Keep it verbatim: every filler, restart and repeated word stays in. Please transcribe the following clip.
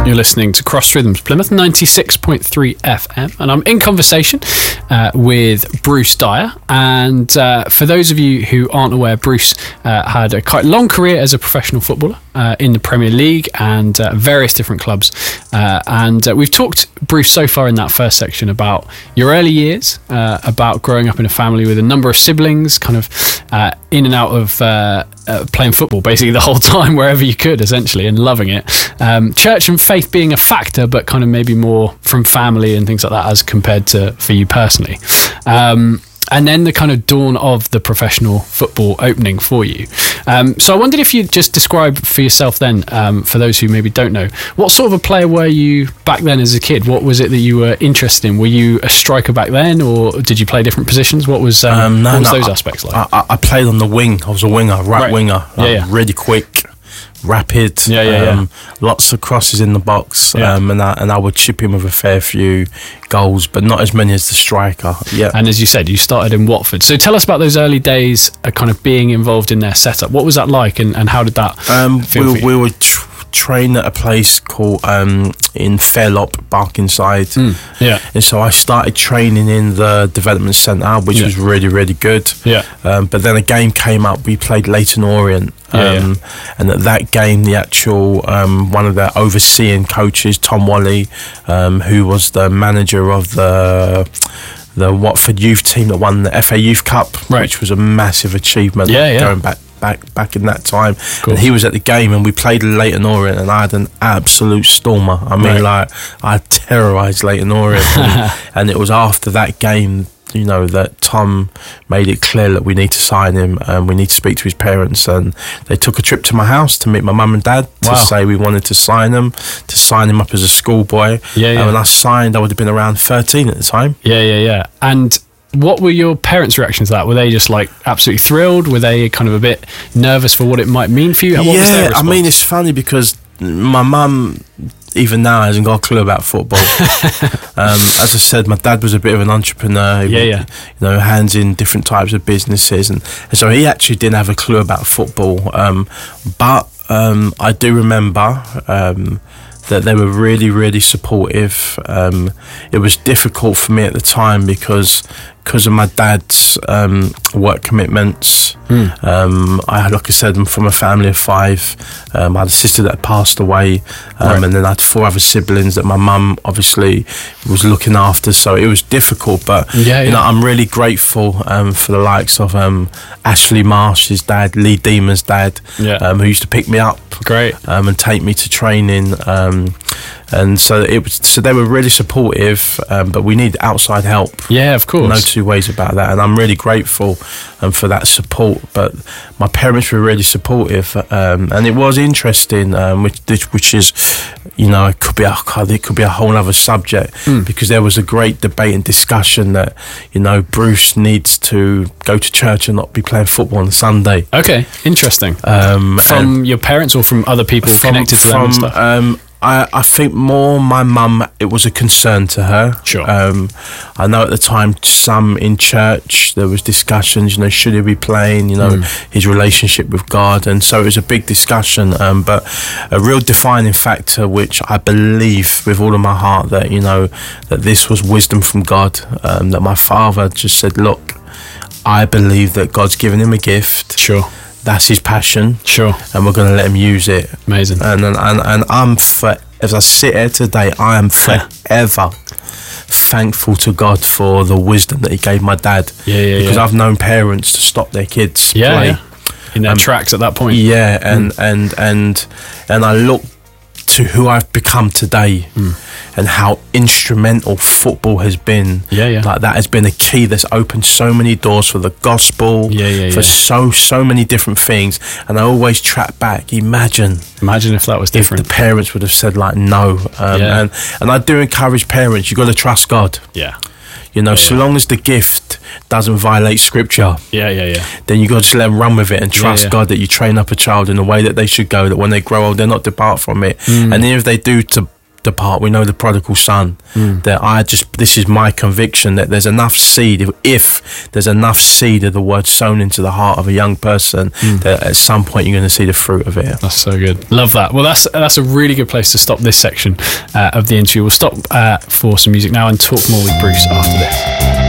You're listening to Cross Rhythms Plymouth ninety-six point three F M, and I'm in conversation uh, with Bruce Dyer. And uh, for those of you who aren't aware, Bruce uh, had a quite long career as a professional footballer uh, in the Premier League and uh, various different clubs. Uh, and uh, we've talked, Bruce, so far in that first section about your early years, uh, about growing up in a family with a number of siblings, kind of uh, in and out of uh, uh, playing football basically the whole time, wherever you could, essentially, and loving it. Um, church and faith being a factor, but kind of maybe more from family and things like that as compared to for you personally. Um, and then the kind of dawn of the professional football opening for you. Um, so I wondered if you'd just describe for yourself then, um, for those who maybe don't know, what sort of a player were you back then as a kid? What was it that you were interested in? Were you a striker back then, or did you play different positions? What was, um, um, no, what was no, those I, aspects like? I, I played on the wing. I was a winger, right, right. winger. Yeah, um, yeah. Really quick. Rapid, yeah, yeah, um, yeah. Lots of crosses in the box, yeah. um, and I, and I would chip in with a fair few goals, but not as many as the striker. Yeah, and as you said, you started in Watford. So tell us about those early days, uh, kind of being involved in their setup. What was that like, and, and how did that um, feel we, for you? we would tr- train at a place called um, in Fairlop, Barkingside. Mm, yeah, and so I started training in the development centre, which yeah. was really, really good. Yeah, um, but then a game came up. We played Leyton Orient. Um, yeah, yeah. And at that game, the actual um, one of the overseeing coaches, Tom Wally, um, who was the manager of the the Watford youth team that won the F A Youth Cup, right. which was a massive achievement. Yeah, yeah. Going back back back in that time, cool. And he was at the game, and we played Leyton Orient, and I had an absolute stormer. I mean, right. like I terrorised Leyton Orient, and, and it was after that game, you know, that Tom made it clear that we need to sign him and we need to speak to his parents, and they took a trip to my house to meet my mum and dad to wow. say we wanted to sign him, to sign him up as a schoolboy. Yeah, yeah. And when I signed, I would have been around thirteen at the time. Yeah, yeah, yeah. And what were your parents' reactions to that? Were they just like absolutely thrilled? Were they kind of a bit nervous for what it might mean for you? What yeah, was their response? I mean, it's funny because my mum, even now, hasn't got a clue about football. um, as I said, my dad was a bit of an entrepreneur. He yeah, would, yeah. You know, hands in different types of businesses, and, and so he actually didn't have a clue about football. Um, but um, I do remember um, that they were really, really supportive. Um, it was difficult for me at the time because because of my dad's um, work commitments. Mm. Um, I had, like I said, I'm from a family of five. Um, I had a sister that passed away, um, right. and then I had four other siblings that my mum obviously was looking after. So it was difficult, but yeah, you yeah. know, I'm really grateful um, for the likes of um, Ashley Marsh, his dad, Lee Deemer's dad, yeah. um, who used to pick me up, great, um, and take me to training. Um, and so it was. So they were really supportive, um, but we need outside help. Yeah, of course. No two ways about that, and I'm really grateful um, for that support. But my parents were really supportive, um, and it was interesting, um, which which is, you know, it could be a it could be a whole other subject mm. because there was a great debate and discussion that, you know, Bruce needs to go to church and not be playing football on Sunday. Okay, interesting. Um, from your parents or from other people from, connected to from, them and stuff? Um, I, I think more my mum, it was a concern to her. Sure. Um, I know at the time, some in church, there was discussions, you know, should he be playing, you know, mm. his relationship with God. And so it was a big discussion. Um, but a real defining factor, which I believe with all of my heart that, you know, that this was wisdom from God, um, that my father just said, look, I believe that God's given him a gift. Sure. That's his passion. Sure. And we're going to let him use it. Amazing. And and, and, and I'm, for, as I sit here today, I am forever thankful to God for the wisdom that he gave my dad. Yeah, yeah, Because yeah. I've known parents to stop their kids yeah, play. Yeah. In their um, tracks at that point. Yeah, and, mm. and, and, and I look to who I've become today mm. and how instrumental football has been. Yeah, yeah. Like that has been a key that's opened so many doors for the gospel, yeah, yeah, for yeah. so so many different things. And I always track back. Imagine, imagine if that was different. If the parents would have said like no. Um, yeah. And and I do encourage parents. You got to trust God. Yeah. You know, yeah, so yeah. long as the gift doesn't violate scripture, yeah, yeah, yeah, then you got to just let them run with it and trust yeah, yeah. God that you train up a child in the way that they should go, that when they grow old, they'll not depart from it. Mm. And then if they do to depart. We know the prodigal son. Mm. That I just, this is my conviction that there's enough seed, if, if there's enough seed of the word sown into the heart of a young person, mm. that at some point you're going to see the fruit of it. That's so good. Love that. Well, that's that's a really good place to stop this section uh, of the interview. We'll stop uh, for some music now and talk more with Bruce after this.